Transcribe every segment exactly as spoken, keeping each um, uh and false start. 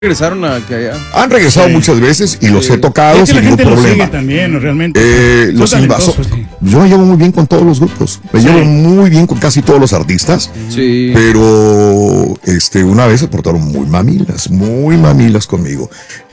regresaron a que allá. Han regresado sí. muchas veces y sí. los he tocado sin ningún problema. La gente lo sigue también, realmente. Eh, los invasores. Sí. Yo me llevo muy bien con todos los grupos. Me sí. llevo muy bien con casi todos los artistas. Sí. Pero este, una vez se portaron muy mamilas, muy mamilas conmigo.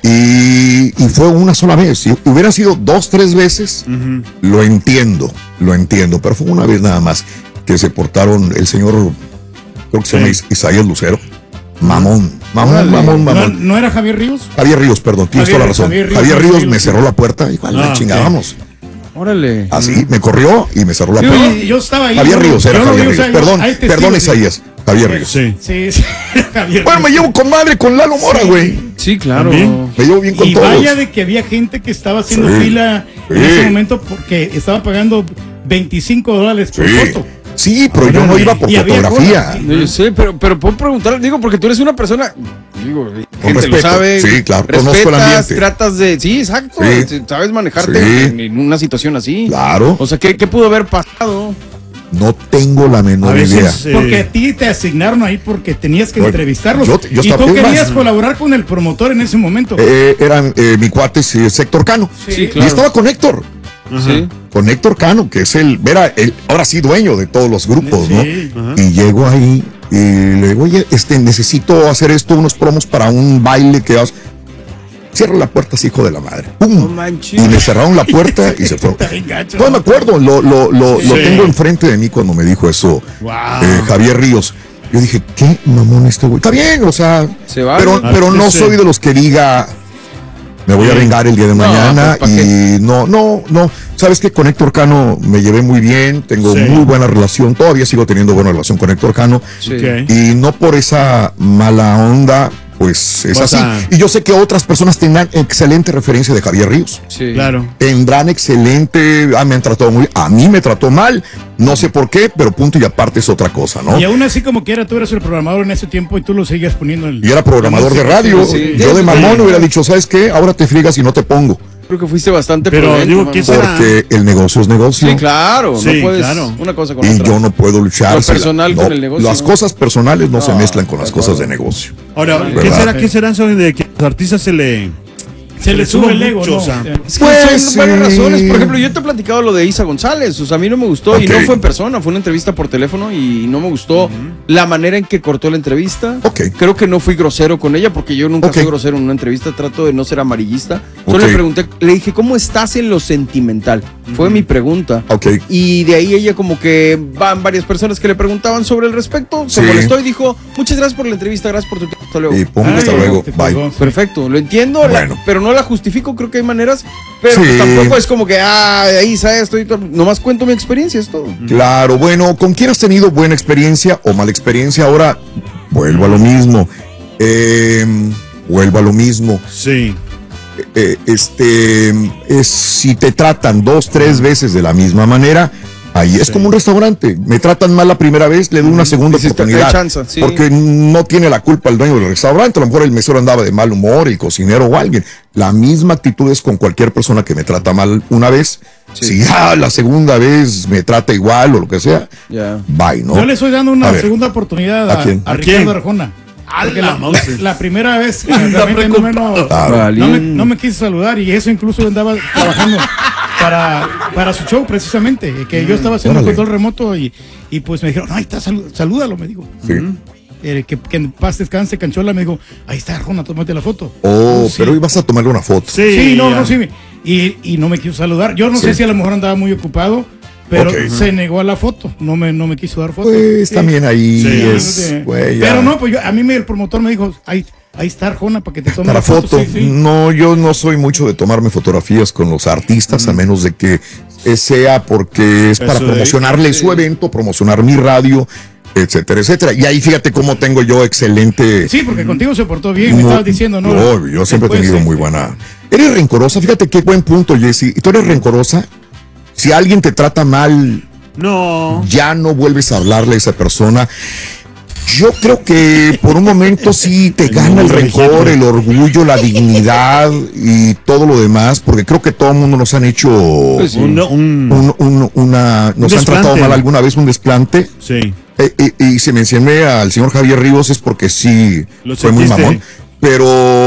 Y, y fue una sola vez. Si hubiera sido dos, tres veces, uh-huh. lo entiendo, lo entiendo. Pero fue una vez nada más que se portaron el señor, creo que se llama sí. Isaías Lucero. Mamón, mamón, Dale. mamón, mamón. ¿No, ¿No era Javier Ríos? Javier Ríos, perdón, tienes toda la razón. Javier Ríos, Javier Ríos me cerró la puerta y cuál ah, chingábamos. Órale. Así, me corrió y me cerró la yo, puerta. Yo estaba ahí. Javier Ríos, era Javier Ríos. Ríos. Perdón, perdón, Isaías. Javier Ríos. Sí, sí, sí. Javier bueno, me llevo con madre con Lalo Mora, güey. Sí, sí, claro. ¿También? Me llevo bien con y todos. Y vaya de que había gente que estaba haciendo sí. fila sí. en ese momento porque estaba pagando veinticinco dólares por sí. foto. Sí, pero yo no iba por fotografía. No, yo sé, pero, pero puedo preguntar, digo, porque tú eres una persona, digo, gente respeto, lo sabe. Sí, claro, respetas, conozco el ambiente. Tratas de, sí, exacto, sí. sabes manejarte sí. en, en una situación así. Claro. O sea, ¿qué, qué pudo haber pasado? No tengo la menor veces, idea. Eh, porque a ti te asignaron ahí porque tenías que bueno, entrevistarlos. Yo, yo y tú querías más. colaborar con el promotor en ese momento. Eh, eran eh, mi cuate, sí, es Héctor Cano. Sí, sí, claro. Y estaba con Héctor. Uh-huh. Sí. Con Héctor Cano, que es el, era el, ahora sí dueño de todos los grupos, sí. ¿no? Uh-huh. Y llego ahí y le digo, oye, este, necesito hacer esto, unos promos para un baile que vas. Cierra la puerta, hijo de la madre. ¡Pum! No y me cerraron la puerta y se fue. No me acuerdo, lo, lo, lo, sí. lo tengo enfrente de mí cuando me dijo eso wow. eh, Javier Ríos. Yo dije, ¿qué mamón este güey? Está bien, o sea, se va, pero, pero no soy de los que diga, me voy a vengar el día de mañana no, pues, y no, no, no. Sabes que con Héctor Cano me llevé muy bien, tengo sí. muy buena relación, todavía sigo teniendo buena relación con Héctor Cano sí. y no por esa mala onda. Pues es así. A... Y yo sé que otras personas tendrán excelente referencia de Javier Ríos. Sí, claro. Tendrán excelente. Ah, me han tratado muy. A mí me trató mal. No sé por qué, pero punto y aparte es otra cosa, ¿no? Y aún así, como quiera, tú eras el programador en ese tiempo y tú lo seguías poniendo. El... Y era programador de radio. Sí, yo de mamón sí. hubiera dicho, ¿sabes qué? Ahora te friegas y no te pongo. Creo que fuiste bastante pero prudente, digo, ¿qué será? Porque el negocio es negocio. Sí, claro, sí, no puedes claro. una cosa con y otra. Y yo no puedo luchar. Lo personal la, con no, el negocio. Las ¿no? cosas personales no, no se mezclan con las claro. cosas de negocio. Ahora, ¿verdad? ¿qué será, qué será eso de que a los artistas se le se le sube el ego, ¿no? O sea, es que pues, son varias razones. Por ejemplo, yo te he platicado lo de Isa González. O sea, a mí no me gustó okay. y no fue en persona, fue una entrevista por teléfono y no me gustó uh-huh. la manera en que cortó la entrevista. Okay. Creo que no fui grosero con ella porque yo nunca okay. soy grosero en una entrevista. Trato de no ser amarillista. Solo okay. le pregunté, le dije, ¿cómo estás en lo sentimental? Uh-huh. Fue mi pregunta. Okay. Y de ahí ella como que van varias personas que le preguntaban sobre el respecto. Se sí. molestó y dijo, muchas gracias por la entrevista, gracias por tu tiempo. Hasta luego. Y pum, hasta luego. Bye. Perfecto, lo entiendo, bueno. la, pero no la justifico. Creo que hay maneras, pero sí. pues tampoco es como que, ah, ahí sabes, estoy, nomás cuento mi experiencia, es todo. Claro, bueno, ¿con quién has tenido buena experiencia o mala experiencia? Ahora, vuelvo a lo mismo. Eh, vuelvo a lo mismo. Sí. Eh, este, es, si te tratan dos, tres veces de la misma manera, ahí es sí. como un restaurante. Me tratan mal la primera vez, le doy una segunda sí, oportunidad. Chance, sí. Porque no tiene la culpa el dueño del restaurante. A lo mejor el mesero andaba de mal humor, el cocinero o alguien. La misma actitud es con cualquier persona que me trata mal una vez. Sí. Si ya la segunda vez me trata igual o lo que sea, yeah. bye, ¿no? Yo le estoy dando una segunda oportunidad a, ¿A, quién? a, a Ricardo Arjona. Porque la, la primera vez realmente no me, no, claro. no, me, no me quise saludar y eso incluso yo andaba trabajando para, para su show precisamente, que yo estaba haciendo Órale. control remoto y, y pues me dijeron, ahí está, salud, salúdalo, me dijo. Sí. Eh, que, que en paz descanse, Canchola, me dijo, ahí está Arjona, tómate la foto. Oh, sí. pero ibas a tomarle una foto. Sí, sí no, no, sí. Y, y no me quiso saludar. Yo no sí. sé si a lo mejor andaba muy ocupado. Pero okay. se negó a la foto, no me, no me quiso dar foto. Pues sí. también ahí sí, es, güey, pero no, pues yo, a mí me, el promotor me dijo, ahí, ahí está Arjona para que te tome para la foto. foto. Sí, sí. No, yo no soy mucho de tomarme fotografías con los artistas, mm. a menos de que sea porque es para Eso promocionarle sí. su evento, promocionar mi radio, etcétera, etcétera. Y ahí fíjate cómo tengo yo excelente. Sí, porque contigo se portó bien, no, me estabas diciendo, ¿no? No, yo siempre he tenido muy buena. Eres rencorosa, fíjate qué buen punto, Jessy. ¿Tú eres rencorosa? Si alguien te trata mal, no, ya no vuelves a hablarle a esa persona. Yo creo que por un momento sí te gana el rencor, el orgullo, la dignidad y todo lo demás, porque creo que todo el mundo nos han hecho pues sí. un, un, un, un, una, nos un han tratado mal alguna vez, un desplante. Sí. Eh, eh, y si mencioné al señor Javier Ríos es porque sí ¿Lo fue sentiste? Muy mamón. pero